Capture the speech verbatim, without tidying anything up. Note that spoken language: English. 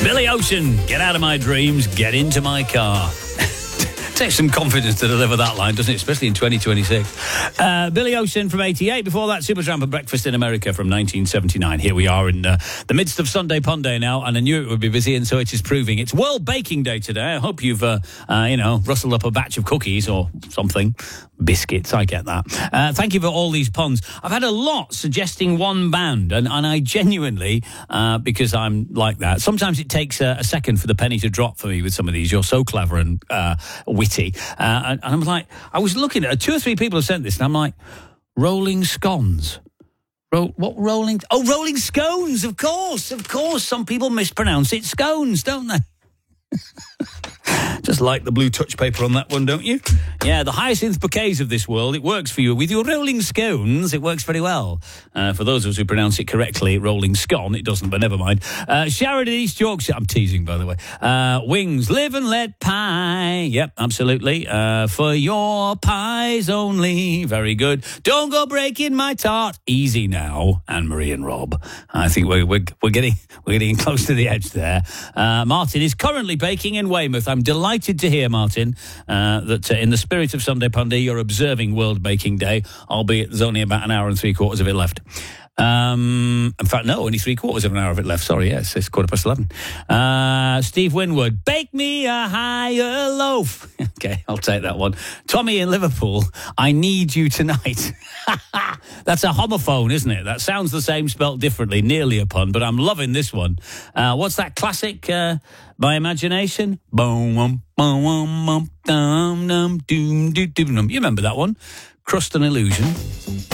Billy Ocean, get out of my dreams, get into my car. Takes some confidence to deliver that line, doesn't it? Especially in twenty twenty-six. Uh, Billy Ocean from eighty-eight. Before that, Supertramp and Breakfast in America from nineteen seventy-nine. Here we are in uh, the midst of Sunday Punday now, and I knew it would be busy, and so it is proving. It's World Baking Day today. I hope you've, uh, uh, you know, rustled up a batch of cookies or something. Biscuits, I get that. Uh, thank you for all these puns. I've had a lot suggesting one band, and, and I genuinely, uh, because I'm like that, sometimes it takes a, a second for the penny to drop for me with some of these. You're so clever and uh, witty. Uh, and, and I'm like, I was looking at two or three people have sent this, and I'm like, Rolling Scones. Ro- what rolling? Oh, Rolling Scones, of course, of course. Some people mispronounce it scones, don't they? Just like the blue touch paper on that one, don't you? Yeah, the hyacinth bouquets of this world, it works for you. With your rolling scones, it works very well. Uh, for those of us who pronounce it correctly, rolling scone, it doesn't, but never mind. Uh, Sharon in East Yorkshire, I'm teasing, by the way. Uh, Wings, live and let pie. Yep, absolutely. Uh, for your pies only. Very good. Don't go breaking my tart. Easy now, Anne-Marie and Rob. I think we're, we're, we're, getting, we're getting close to the edge there. Uh, Martin is currently baking in Weymouth. I'm delighted to hear, Martin, uh, that uh, in the spirit of Sunday Punday, you're observing World Baking Day, albeit there's only about an hour and three quarters of it left. Um, in fact, no, only three quarters of an hour of it left. Sorry, yes, it's quarter past eleven. Uh, Steve Winwood, bake me a higher loaf. Okay, I'll take that one. Tommy in Liverpool, I need you tonight. That's a homophone, isn't it? That sounds the same, spelt differently, nearly a pun, but I'm loving this one. Uh, what's that classic, uh, by imagination? Boom, boom, boom, boom, dum, dum, doom, doom, doom. You remember that one? Crust and Illusion.